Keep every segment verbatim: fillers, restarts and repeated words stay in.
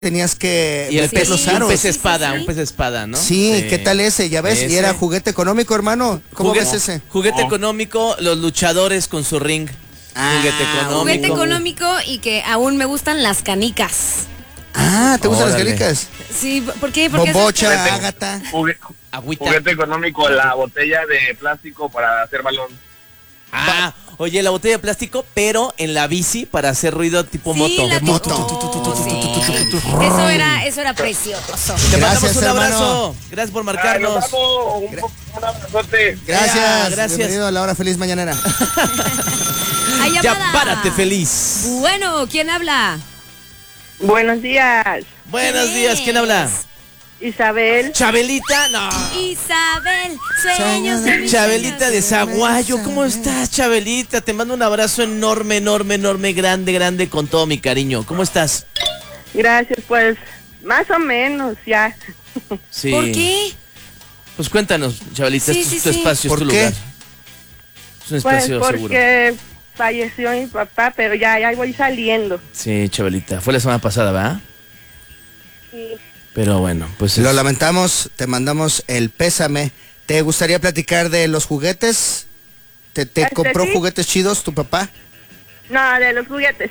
tenías que y el meter pez, los un aros. pez espada, Sí, sí, sí. un pez espada, ¿no? Sí, sí, ¿qué tal ese? Ya ves, ese. y era juguete económico, hermano. ¿Cómo Juguete, ves ese? Juguete Oh. económico, los luchadores con su ring. Ah, juguete económico. Juguete económico y que aún me gustan las canicas. Ah, ¿te gustan Órale. las canicas? Sí, ¿por qué? Porque Bombocha, Juguete. ágata. Jugue- Agüita. juguete económico, la botella de plástico para hacer balón. Ah, oye, la botella de plástico, pero en la bici para hacer ruido tipo sí, moto. la Moto. Oh, sí. Eso era, eso era precioso. Te Gracias, mandamos un hermano. abrazo. Gracias por Ah, nos marcarnos. vamos. Un, un abrazote. Gracias, Ya, gracias. bienvenido a la hora feliz mañanera. Hay Ya llamada. párate feliz. Bueno, ¿quién habla? Buenos días, Buenos ¿Quién días, ¿quién es? habla? Isabel. Chabelita, no. Isabel, sueños de mis Chabelita de sueños. Zaguayo, ¿cómo estás, Chabelita? Te mando un abrazo enorme, enorme, enorme, grande, grande, con todo mi cariño. ¿Cómo estás? Gracias, pues más o menos ya. Sí. ¿Por qué? Pues cuéntanos, Chabelita, Sí, es tu, sí, tu sí. espacio, es ¿Por tu qué? lugar. Es un Pues espacio seguro. porque falleció mi papá, pero ya, ya voy saliendo. Sí, Chabelita, fue la semana pasada, ¿verdad? Sí. Pero bueno, pues Lo es- lamentamos, te mandamos el pésame. ¿Te gustaría platicar de los juguetes? ¿Te, te Este, compró sí. juguetes chidos tu papá? No, de los juguetes.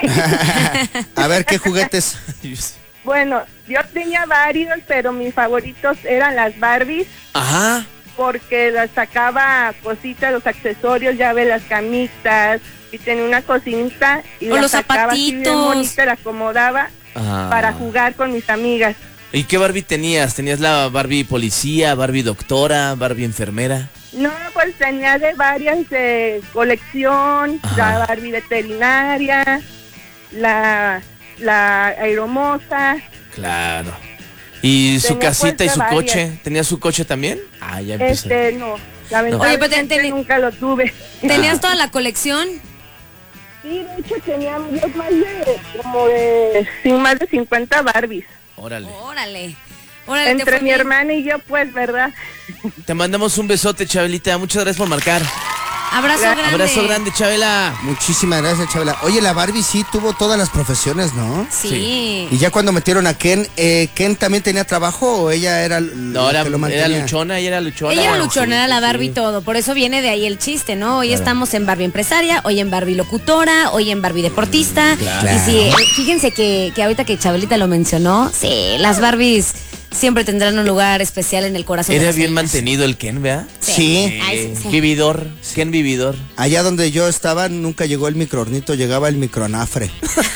A ver, ¿qué juguetes? Bueno, yo tenía varios, pero mis favoritos eran las Barbies, Ajá. porque las sacaba cositas, los accesorios, ya ve las camitas, y tenía una cocinita y O la los sacaba así bien zapatitos. bonita, la acomodaba Ah. para jugar con mis amigas. ¿Y qué Barbie tenías? ¿Tenías la Barbie policía, Barbie doctora, Barbie enfermera? No, pues tenía de varias de colección, Ajá. la Barbie veterinaria, la, la aeromoza. Claro. ¿Y su Tenía casita y puesta su varias. coche? ¿Tenía su coche también? Ah, ya empezó. Este, no, lamentablemente Oye, pero ten- nunca lo tuve. ¿Tenías toda la colección? Sí, de hecho tenía yo más de, como de, sí, más de cincuenta Barbies. Órale. Órale. Órale, te Entre fue mi bien. hermana y yo, pues, ¿verdad? Te mandamos un besote, Chabelita. Muchas gracias por marcar. Abrazo grande. Abrazo grande, Chabela. Muchísimas gracias, Chabela. Oye, la Barbie sí tuvo todas las profesiones, ¿no? Sí. Y ya cuando metieron a Ken, eh, ¿Ken también tenía trabajo o ella era No, la era, que lo era mantenía? luchona, ella era luchona. Ella era luchona, era la Sí, Barbie sí. todo, por eso viene de ahí el chiste, ¿no? Hoy estamos en Barbie empresaria, hoy en Barbie locutora, hoy en Barbie deportista. Claro. Y sí, eh, fíjense que, que ahorita que Chabelita lo mencionó, sí, las Barbies siempre tendrán un lugar especial en el corazón. de Era las bien niñas. mantenido el Ken, ¿verdad? Sí. Ay, sí, sí. Vividor, Ken vividor. Allá donde yo estaba nunca llegó el microornito, llegaba el microanafre.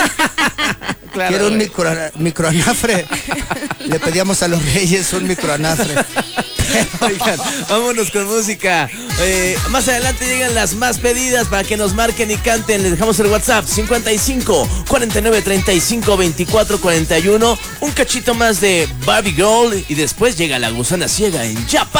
Quiero un güey. micro, microanafre. Le pedíamos a los reyes un microanafre. Oigan, vámonos con música. Eh, más adelante llegan las más pedidas para que nos marquen y canten. Les dejamos el WhatsApp cincuenta y cinco, cuarenta y nueve, treinta y cinco, veinticuatro, cuarenta y uno. Un cachito más de Barbie Girl y después llega la gusana ciega en Ya Párate.